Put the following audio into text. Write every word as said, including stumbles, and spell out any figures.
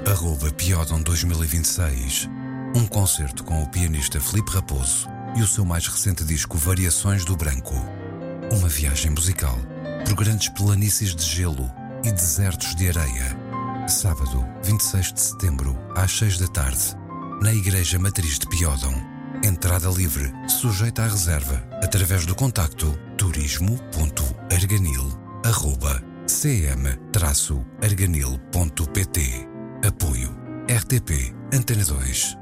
arroba Piodon dois mil e vinte e seis, um concerto com o pianista Filipe Raposo e o seu mais recente disco Variações do Branco. Uma viagem musical por grandes planícies de gelo e desertos de areia. Sábado, vinte e seis de setembro, às seis da tarde, na Igreja Matriz de Piodon. Entrada livre, sujeita à reserva, através do contacto turismo ponto arganil arroba c m traço arganil ponto p t. Apoio R T P Antena dois.